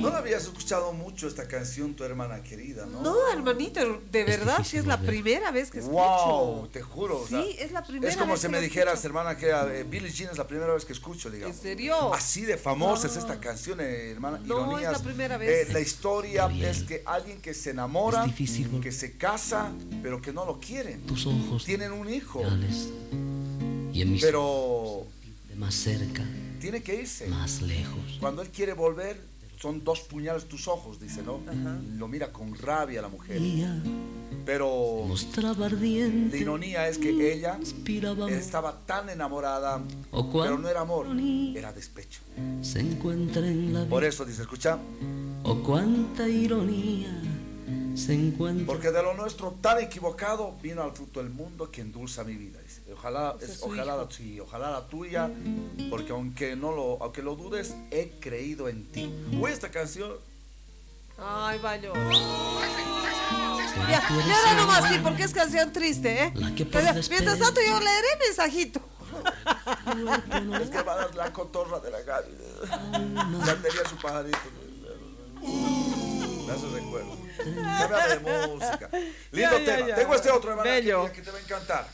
No la habías escuchado mucho esta canción, tu hermana querida, ¿no? No, hermanito, de verdad, sí es la primera vez que escucho. Wow, te juro. Sí, o sea, es la primera vez. Es como que si lo me dijeras, escucho. hermana, que Billie Jean es la primera vez que escucho, digamos. ¿En serio? Así de famosa es esta canción, hermana. No, Ironías. es la primera vez. La historia Gabriel, es que alguien que se enamora, es difícil que se casa, pero que no lo quieren. Tus ojos Tienen un hijo, reales, y en mis pero ojos de más cerca, tiene que irse. más lejos. Cuando él quiere volver, son 2 puñales tus ojos, dice, ¿no? Ajá. Lo mira con rabia la mujer. Ella Pero mostraba la ardiente, ironía es que ella inspiraba amor. estaba tan enamorada, O cuando pero no era amor, era despecho. se encuentra en la Por vida. eso dice, escucha, O cuánta ironía se encuentra. porque de lo nuestro tan equivocado vino al fruto del mundo que endulza mi vida. Dice. Ojalá, Ese es su ojalá, hijo. sí, ojalá la tuya, porque aunque lo dudes, he creído en ti. Uy, esta canción, Ay, va a llorar. Pero Ya, tú eres llora nomás, ella, sí, porque es canción triste, ¿eh? la que por Mientras despecho tanto yo leeré mensajito. es que va a dar la cotorra de la Gaby. Cantaría su pajarito. Me hace recuerdo. Cambia de música. Lindo Ya, tema. ya. Tengo este otro, hermano, Bello. que te va a encantar.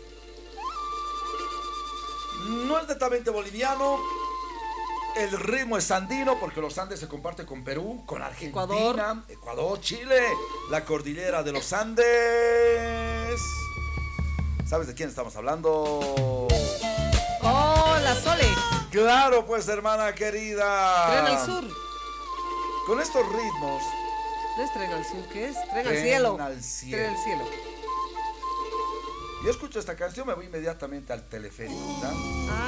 No es netamente boliviano. El ritmo es andino porque los Andes se comparten con Perú, con Argentina, Ecuador, Chile, la cordillera de los Andes. ¿Sabes de quién estamos hablando? Oh, la Sole. Claro, pues, hermana querida. Tren al sur. Con estos ritmos, ¿No es tren al sur? ¿Qué es? Tren al Tren cielo. al cielo. Tren al cielo. yo escucho esta canción, me voy inmediatamente al teleférico, ¿verdad? Ah,